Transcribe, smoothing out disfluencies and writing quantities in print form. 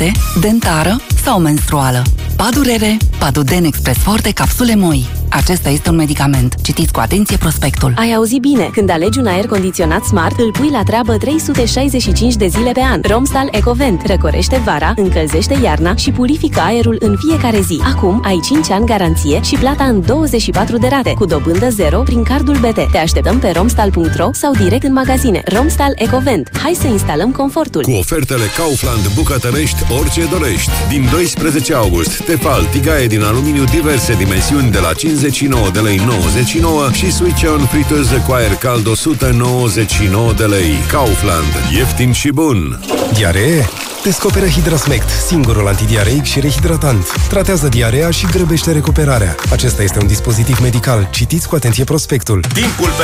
sănătate, dentară sau menstruală. Padurere, Paduden Express Forte, capsule moi. Acesta este un medicament. Citiți cu atenție prospectul. Ai auzit bine! Când alegi un aer condiționat Smart, îl pui la treabă 365 de zile pe an. Romstal EcoVent răcorește vara, încălzește iarna și purifică aerul în fiecare zi. Acum ai 5 ani garanție și plata în 24 de rate, cu dobândă zero prin cardul BT. Te așteptăm pe romstal.ro sau direct în magazine. Romstal EcoVent. Hai să instalăm confortul. Cu ofertele Kaufland Bucătărești, orice dorești. Din 12 august, Tefal tigaie din aluminiu diverse dimensiuni de la 59 de lei 99 și Switch-on friteză cu aer cald 199 de lei. Kaufland. Ieftin și bun. Diaree? Descoperă Hidrasmect, singurul antidiareic și rehidratant. Tratează diarea și grăbește recuperarea. Acesta este un dispozitiv medical. Citiți cu atenție prospectul. Timpul